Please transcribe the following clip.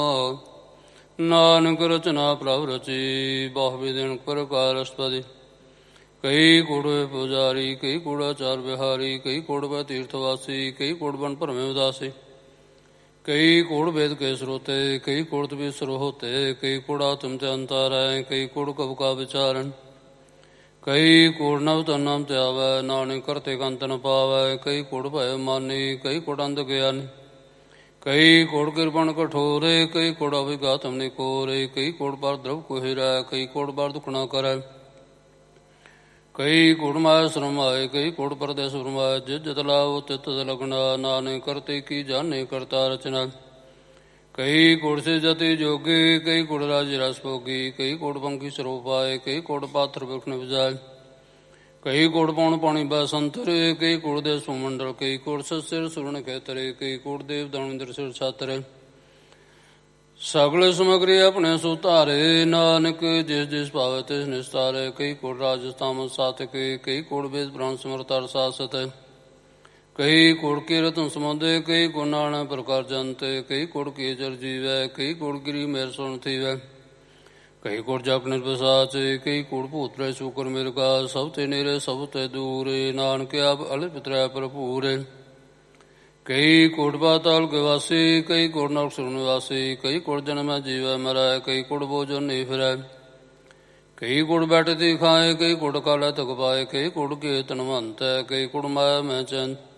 ਨਾਨਕ ਰਚਨਾ ਪ੍ਰਭ ਰਚੀ, ਬਹੁ ਦਿਨ ਪ੍ਰਕਾਰ ਅਸਪਦੀ। ਕਈ ਕੂੜਵੇ ਪੁਜਾਰੀ, ਕਈ ਕੂੜਾਚਾਰ ਵਿਹਾਰੀ, ਕਈ ਕੂੜਵੇ ਤੀਰਥਵਾਸੀ, ਕਈ ਕੂੜਬਨ ਭਰਮੇ ਉਦਾਸੀ। ਕਈ ਕੂੜ ਵੇਦ ਕੇ ਸਰੋਤੇ, ਕਈ ਕੂੜਤ ਵੀ ਸਰੋਹਤੇ, ਕਈ ਕੂੜਾ ਤੁਮ ਤੇ ਅੰਤਾਰੈ, ਕਈ ਕੂੜ ਕਬ ਕਾ ਵਿਚਾਰਨ। ਕਈ ਕੂੜ ਨਵ ਤਨਮ ਤੇ ਆਵੈ, ਨਾਨਕ ਕਰਤੇ ਕੰਤ ਨ ਪਾਵੈ। ਕਈ ਕੂੜ ਭੈ ਮਾਨੀ, ਕਈ ਕੂੜ ਅੰਧ ਗਿਆਨੀ। ਕਈ ਕੂੜ ਕਿਰਪਨ ਕਠੋਰੇ, ਕਈ ਕੂੜ ਅਵਿਗਾਤਮ ਨਿਕੋਰੇ। ਕਈ ਕੂੜ ਪਰ ਦਰਵ ਕੁਹਿਰੈ, ਕਈ ਕੂੜ ਪਰ ਦੁਖ ਨ ਕਰੈ। ਕਈ ਕੂੜ ਮਾਇਆ ਸ਼ਰਮਾਏ, ਕਈ ਕੂੜ ਪਰਦੇਸ ਫਰਮਾਏ। ਜਿਤ ਜਿਤ ਲਾਵ ਤਿਤ ਤਿਤ ਲਗਣਾ, ਨਾਨਕ ਕਰਤੇ ਕੀ ਜਾਣੇ ਕਰਤਾ ਰਚਨਾ। ਕਈ ਕੂੜ ਸੇ ਜਤੀ ਜੋਗੀ, ਕਈ ਕੂੜ ਰਾਜ ਰਸ ਭੋਗੀ। ਕਈ ਕੂੜ ਪੰਖੀ ਸਰੂਪ ਪਾਏ, ਕਈ ਕੂੜ ਪਾਥਰ ਬਿਖ ਨ ਵਿਜਾਏ। ਕਈ ਕੂੜ ਪੌਣ ਪਾਣੀ ਬੈ ਸੰਤਰੇ, ਕਈ ਕੂੜ ਦੇ ਸੁਮੰਡਲ। ਕਈ ਕੂੜ ਸਿਰ ਸੁਰਨ ਖੇਤਰੇ, ਕਈ ਕੂੜ ਦੇਵ ਦਾਨਿੰਦਰ ਸਿਰ ਛਾਤਰੇ। ਸਗਲੇ ਸਮਗਰੀ ਆਪਣੇ ਸੁਤਾਰੇ, ਨਾਨਕ ਜਿਸ ਜਿਸ ਭਾਵੇ ਤਿਸ ਨਿਸਤਾਰੇ। ਕਈ ਕੂੜ ਰਾਜਸ ਤਾਮਸ ਸਾਤਿਕੇ, ਕਈ ਕੂੜ ਵੇਦ ਬ੍ਰਹਮ ਸਮਰਥ ਅਰ ਸਾਸਤ। ਕਈ ਕੂੜ ਕੀਰਤਨ ਸਮੁੰਦੇ, ਕਈ ਕੂੜ ਨਾਣਾ ਪ੍ਰਕਾਰ ਜਨਤੇ। ਕਈ ਕੂੜ ਕੀ ਜਰ ਜੀਵੈ, ਕਈ ਕੂੜ ਗਿਰੀ ਮੇਰ ਸੁਣ ਥੀਵੈ। ਕਈ ਕੂੜ ਜਪ ਨਿਰਵਸਾਚੇ, ਕਈ ਕੂੜ ਭੂਤ ਪ੍ਰੈ ਸ਼ੂਕਰ ਮਿਰਗਾ। ਸਭ ਤੇ ਨੇਰੇ ਸਭ ਤੇ ਦੂਰੇ, ਨਾਨਕ ਆਪ ਅਲਿਪ ਤ੍ਰੈ ਭਰਪੂਰੇ। ਕਈ ਕੂੜ ਪਾਤਾਲ ਕੇ ਵਾਸੀ, ਕਈ ਕੂੜ ਨਰਕ ਸੁਰ ਨਿਵਾਸੀ। ਕਈ ਕੂੜ ਜਨਮੈ ਜੀਵੈ ਮਰੈ, ਕਈ ਕੂੜ ਭੋਜਨ ਨਹੀਂ ਫਿਰੈ। ਕਈ ਕੂੜ ਬੈਠਤੀ ਖਾਏ, ਕਈ ਕੂੜ ਕਾਲੈ ਤਕ ਪਾਏ। ਕਈ ਕੂੜ ਕੀਰਤਨ ਧਨਵੰਤੈ, ਕਈ ਕੂੜ ਮਾਇਆ ਮੈਂ ਚੈਨ।